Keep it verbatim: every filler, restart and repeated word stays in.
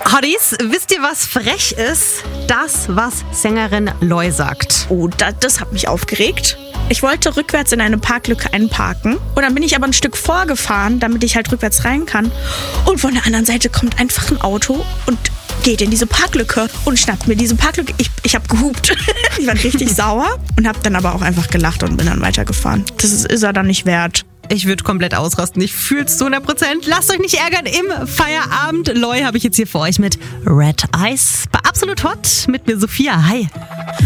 Hotties, wisst ihr, was frech ist? Das, was Sängerin Loi sagt. Oh, da, das hat mich aufgeregt. Ich wollte rückwärts in eine Parklücke einparken und dann bin ich aber ein Stück vorgefahren, damit ich halt rückwärts rein kann. Und von der anderen Seite kommt einfach ein Auto und geht in diese Parklücke und schnappt mir diese Parklücke. Ich, ich habe gehupt. Ich war richtig sauer und habe dann aber auch einfach gelacht und bin dann weitergefahren. Das ist, ist er dann nicht wert. Ich würde komplett ausrasten. Ich fühl's zu hundert Prozent. Lasst euch nicht ärgern im Feierabend. Loi habe ich jetzt hier für euch mit Red Eyes bei Absolut Hot mit mir Sophia. Hi.